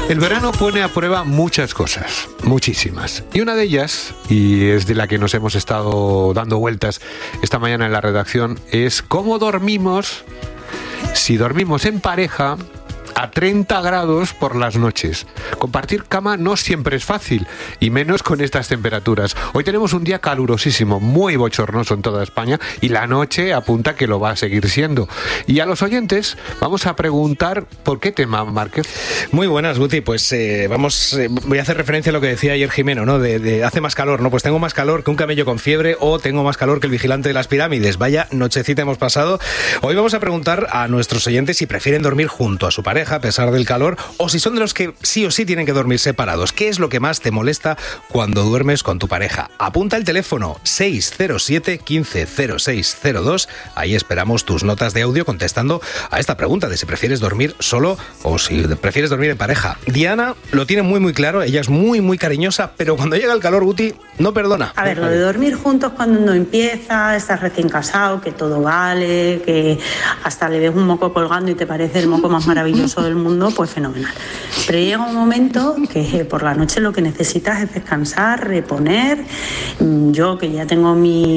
El verano pone a prueba muchas cosas, muchísimas. Y una de ellas, y es de la que nos hemos estado dando vueltas esta mañana en la redacción, es cómo dormimos si dormimos en pareja a 30 grados por las noches. Compartir cama no siempre es fácil, y menos con estas temperaturas. Hoy tenemos un día calurosísimo, muy bochornoso en toda España, y la noche apunta que lo va a seguir siendo. Y a los oyentes vamos a preguntar por qué tema, Márquez. Muy buenas, Guti. Pues voy a hacer referencia a lo que decía ayer Jimeno, ¿no? De hace más calor, ¿no? Pues tengo más calor que un camello con fiebre, o tengo más calor que el vigilante de las pirámides. Vaya nochecita hemos pasado. Hoy vamos a preguntar a nuestros oyentes si prefieren dormir junto a su pareja a pesar del calor, o si son de los que sí o sí tienen que dormir separados. ¿Qué es lo que más te molesta cuando duermes con tu pareja? Apunta el teléfono 607 15 0602. Ahí esperamos tus notas de audio contestando a esta pregunta de si prefieres dormir solo o si prefieres dormir en pareja. Diana lo tiene muy claro, ella es muy cariñosa, pero cuando llega el calor, Guti, no perdona. A ver, lo de dormir juntos cuando uno empieza, estás recién casado, que todo vale, que hasta le ves un moco colgando y te parece el moco más maravilloso del mundo, pues fenomenal. Pero llega un momento que por la noche lo que necesitas es descansar, reponer. Yo, que ya tengo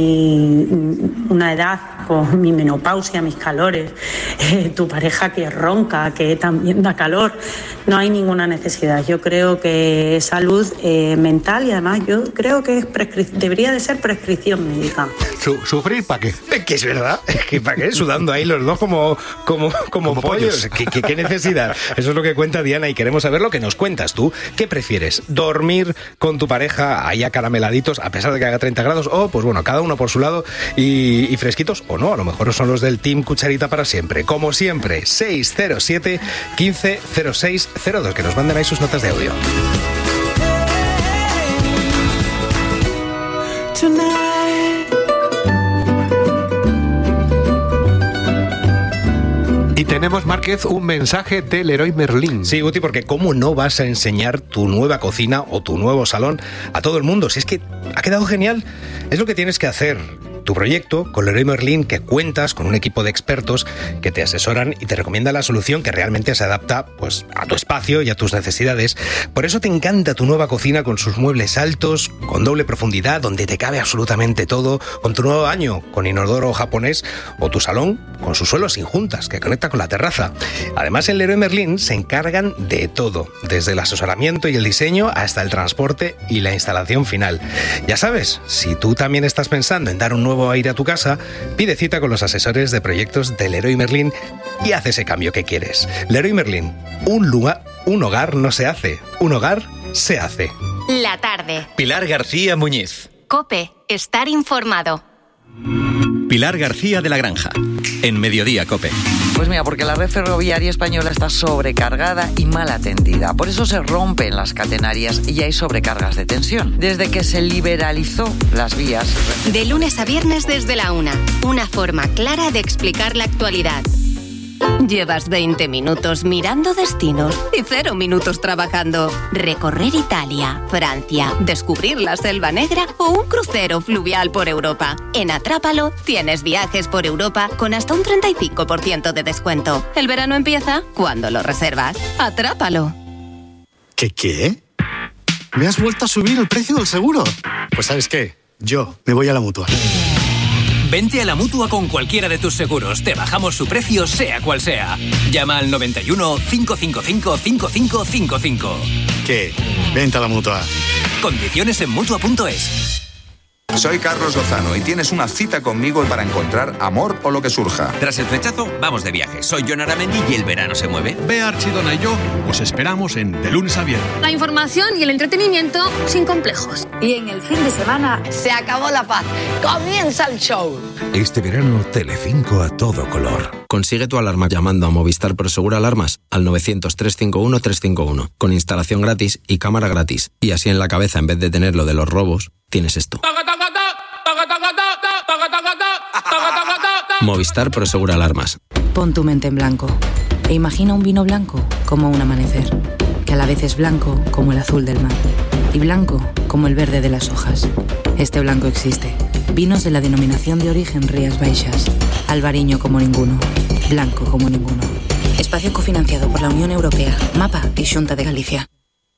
una edad con mi menopausia, mis calores, tu pareja que ronca, que también da calor, no hay ninguna necesidad. Yo creo que es salud mental, y además yo creo que debería de ser prescripción médica. ¿Sufrir para qué? Que es verdad, que para qué, sudando ahí los dos como pollos. ¿Qué necesidad? Eso es lo que cuenta Diana, y queremos saber lo que nos cuentas tú. ¿Qué prefieres? ¿Dormir con tu pareja ahí acarameladitos a pesar de que haga 30 grados? O, pues bueno, cada uno por su lado y fresquitos, o no, a lo mejor son los del Team Cucharita para siempre. Como siempre, 607 15 0602, que nos manden ahí sus notas de audio. Y tenemos, Márquez, un mensaje del Leroy Merlin. Sí, Guti, porque ¿cómo no vas a enseñar tu nueva cocina o tu nuevo salón a todo el mundo? Si es que ha quedado genial, es lo que tienes que hacer. Tu proyecto con Leroy Merlin, que cuentas con un equipo de expertos que te asesoran y te recomiendan la solución que realmente se adapta, pues, a tu espacio y a tus necesidades. Por eso te encanta tu nueva cocina con sus muebles altos, con doble profundidad, donde te cabe absolutamente todo, con tu nuevo baño con inodoro japonés, o tu salón con su suelo sin juntas que conecta con la terraza. Además, en Leroy Merlin se encargan de todo, desde el asesoramiento y el diseño hasta el transporte y la instalación final. Ya sabes, si tú también estás pensando en dar un nuevo aire a tu casa, pide cita con los asesores de proyectos de Leroy Merlin y haz ese cambio que quieres. Leroy Merlin, un hogar no se hace, un hogar se hace. La tarde. Pilar García Muñiz. COPE, estar informado. Pilar García de la Granja, en Mediodía COPE. Pues mira, porque la red ferroviaria española está sobrecargada y mal atendida. Por eso se rompen las catenarias y hay sobrecargas de tensión. Desde que se liberalizó las vías. De lunes a viernes desde la 1. Una forma clara de explicar la actualidad. Llevas 20 minutos mirando destinos y 0 minutos trabajando. Recorrer Italia, Francia, descubrir la Selva Negra o un crucero fluvial por Europa. En Atrápalo tienes viajes por Europa con hasta un 35% de descuento. El verano empieza cuando lo reservas. Atrápalo. ¿Qué? ¿Me has vuelto a subir el precio del seguro? Pues ¿sabes qué? Yo me voy a la Mutua. Vente a la Mutua con cualquiera de tus seguros. Te bajamos su precio, sea cual sea. Llama al 91 555 5555. ¿Qué? Vente a la Mutua. Condiciones en Mutua.es. Soy Carlos Lozano y tienes una cita conmigo para encontrar amor o lo que surja. Tras el rechazo, vamos de viaje. Soy Jon Aramendi y el verano se mueve. Bea Archidona y yo os esperamos en De Lunes a Viernes. La información y el entretenimiento sin complejos. Y en el fin de semana se acabó la paz. Comienza el show. Este verano, Telecinco a todo color. Consigue tu alarma llamando a Movistar Prosegur Alarmas al 900-351-351 con instalación gratis y cámara gratis. Y así en la cabeza, en vez de tener lo de los robos, tienes esto. Movistar Prosegur Alarmas. Pon tu mente en blanco e imagina un vino blanco como un amanecer, que a la vez es blanco como el azul del mar y blanco como el verde de las hojas. Este blanco existe. Vinos de la denominación de origen Rías Baixas. Albariño como ninguno. Blanco como ninguno. Espacio cofinanciado por la Unión Europea, MAPA y Xunta de Galicia.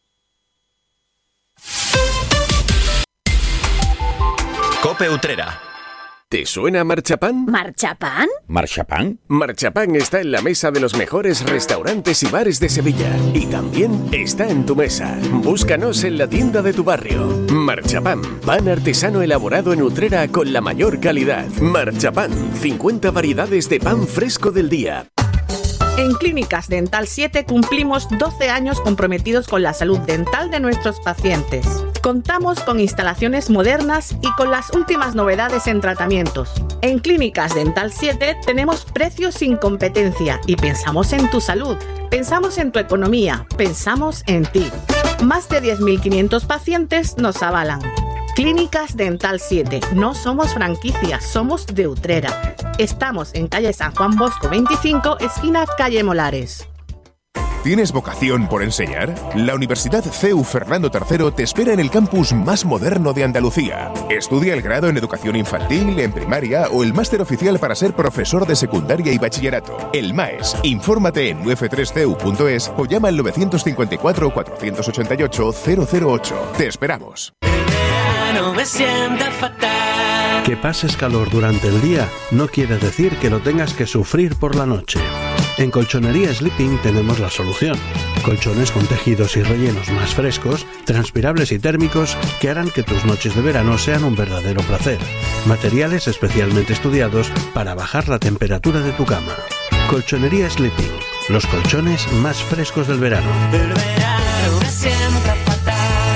Cope Utrera. ¿Te suena Marchapán? ¿Marchapán? ¿Marchapán? Marchapán está en la mesa de los mejores restaurantes y bares de Sevilla. Y también está en tu mesa. Búscanos en la tienda de tu barrio. Marchapán, pan artesano elaborado en Utrera con la mayor calidad. Marchapán, 50 variedades de pan fresco del día. En Clínicas Dental 7 cumplimos 12 años comprometidos con la salud dental de nuestros pacientes. Contamos con instalaciones modernas y con las últimas novedades en tratamientos. En Clínicas Dental 7 tenemos precios sin competencia y pensamos en tu salud, pensamos en tu economía, pensamos en ti. Más de 10.500 pacientes nos avalan. Clínicas Dental 7. No somos franquicias, somos de Utrera. Estamos en calle San Juan Bosco 25, esquina calle Molares. ¿Tienes vocación por enseñar? La Universidad CEU Fernando III te espera en el campus más moderno de Andalucía. Estudia el grado en educación infantil, en primaria o el máster oficial para ser profesor de secundaria y bachillerato. El MAES. Infórmate en uf3ceu.es o llama al 954 488 008. Te esperamos. Me sienta fatal. Que pases calor durante el día no quiere decir que lo tengas que sufrir por la noche. En Colchonería Sleeping tenemos la solución. Colchones con tejidos y rellenos más frescos, transpirables y térmicos que harán que tus noches de verano sean un verdadero placer. Materiales especialmente estudiados para bajar la temperatura de tu cama. Colchonería Sleeping, los colchones más frescos del verano. El verano me sienta fatal.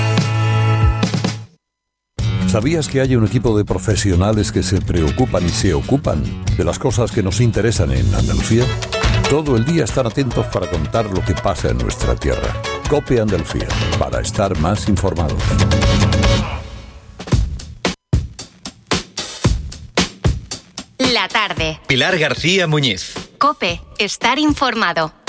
¿Sabías que hay un equipo de profesionales que se preocupan y se ocupan de las cosas que nos interesan en Andalucía? Todo el día están atentos para contar lo que pasa en nuestra tierra. COPE Andalucía, para estar más informados. La tarde. Pilar García Muñiz. COPE, estar informado.